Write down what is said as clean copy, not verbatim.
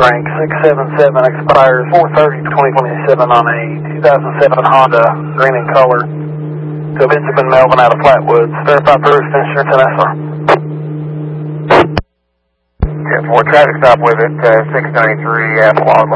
rank 677 expires 4/30/2027 on a 2007 Honda, green in color, to Benjamin Melvin out of Flatwoods. Verify proof, insurance, and SR. Yeah, for traffic stop with it, 693 Apple Log.